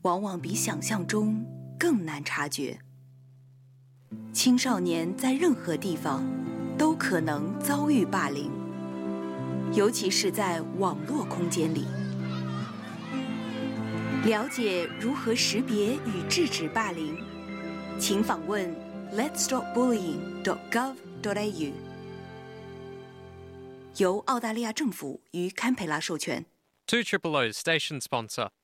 往往比想象中更难察觉。青少年在任何地方都可能遭遇霸凌，尤其是在网络空间里。了解如何识别与制止霸凌，请访问 letsstopbullying.gov.au， 由澳大利亚政府与堪培拉授权。 2 Triple O Station Sponsor